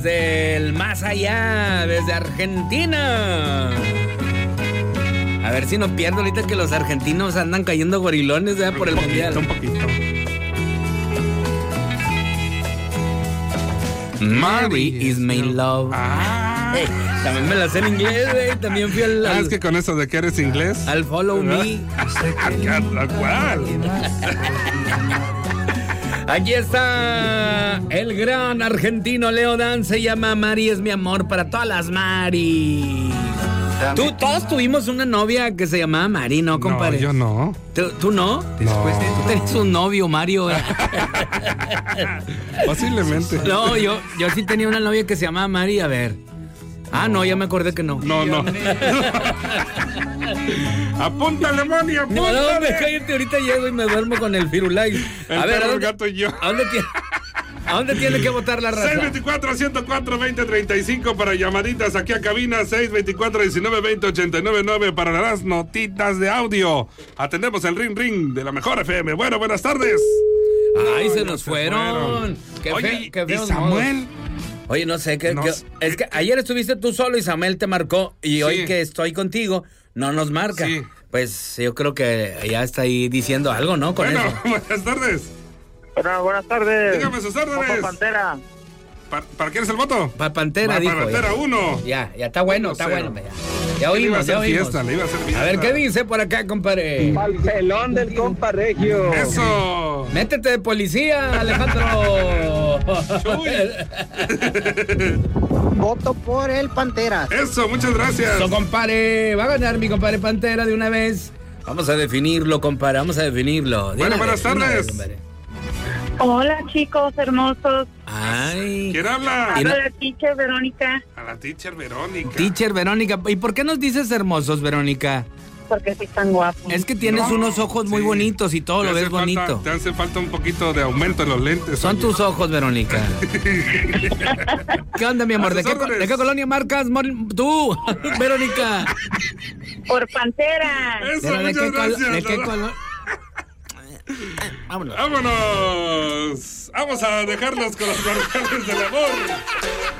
Del más allá, desde Argentina. A ver si no pierdo ahorita que los argentinos andan cayendo gorilones por el mundial. Un poquito. Mary is my love. También me la sé en inglés, güey. También fui al es que con eso de que eres inglés. al Follow Me. ¿Cuál? Aquí está el gran argentino Leo Dan. Se llama Mari es mi amor para todas las Mari. Todos tuvimos una novia que se llamaba Mari, ¿no, compadre? No, yo no. ¿Tú no? Después Tú tenías un novio, Mario. Posiblemente. No, yo sí tenía una novia que se llamaba Mari, a ver. No, ya me acordé que no. No. Apúntale, Moni, apúntale. No, cállate, ahorita llego y me duermo con el Firulais. A ver, el gato y yo. ¿A dónde tiene que votar la raza? 624-104-2035 para llamaditas aquí a cabina. 624-1920-899 para las notitas de audio. Atendemos el ring ring de la mejor FM. Bueno, buenas tardes. Ay, se nos fueron. Oye, qué ¿y feos Samuel? modos. Oye, no sé, No sé. es que ayer estuviste tú solo y Samuel te marcó. Y Sí. hoy que estoy contigo, no nos marca. Sí. Pues yo creo que ya está ahí diciendo algo, ¿no? Con Bueno, eso. buenas tardes. Buenas tardes. Dígame sus órdenes. Ojo Pantera. ¿Para quién es el voto? Para Pantera, dijo. Para Pantera, ya. 1. Ya está bueno, está 1-0. bueno. Ya oímos, ya oímos. Le iba a hacer fiesta. A ver, ¿qué dice por acá, compadre? Al pelón del compa Regio. ¡Eso! Métete de policía, Alejandro. Voto por el Pantera. Eso, muchas gracias. Eso, compadre. Va a ganar mi compadre Pantera de una vez. Vamos a definirlo, compadre. Vamos a definirlo. Bueno, buenas tardes. Hola, chicos hermosos. Ay. ¿Quién habla? Habla la teacher Verónica, A la teacher Verónica. Teacher Verónica. ¿Y por qué nos dices hermosos, Verónica? porque soy tan guapo. Es que tienes unos ojos muy Sí. bonitos y todo Te lo hace ves bonito. Te hace falta un poquito de aumento en los lentes. Son oye. tus ojos, Verónica. ¿Qué onda, mi amor? A ¿De sus qué órdenes. colonia marcas? Tú, Verónica. Por Pantera. Eso, Pero muchas gracias. ¿De qué color? Vámonos. ¡Vámonos! Vamos a dejarlos con los guardianes del amor.